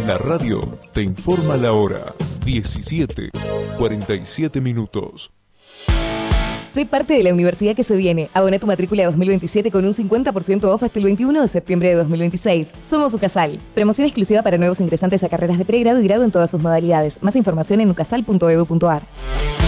La radio te informa la hora. 17:47 minutos. Sé parte de la universidad que se viene. Abona tu matrícula 2027 con un 50% off hasta el 21 de septiembre de 2026. Somos UCASAL. Promoción exclusiva para nuevos ingresantes a carreras de pregrado y grado en todas sus modalidades. Más información en ucasal.edu.ar.